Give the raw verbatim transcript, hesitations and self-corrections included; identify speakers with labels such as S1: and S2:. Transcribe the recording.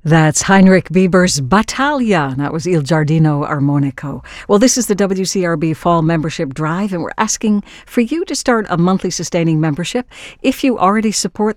S1: That's Heinrich Bieber's Battaglia. That was Il Giardino Armonico. Well, this is the W C R B Fall Membership Drive, and we're asking for you to start a monthly sustaining membership. If you already support